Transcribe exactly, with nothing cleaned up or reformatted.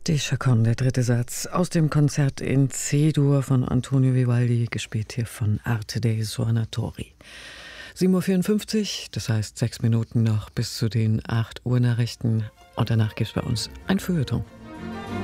Die Chaconne, der dritte Satz aus dem Konzert in C-Dur von Antonio Vivaldi, gespielt hier von Arte dei Suonatori. sieben Uhr vierundfünfzig, das heißt sechs Minuten noch bis zu den acht Uhr Nachrichten. Und danach gibt es bei uns ein Feuilleton.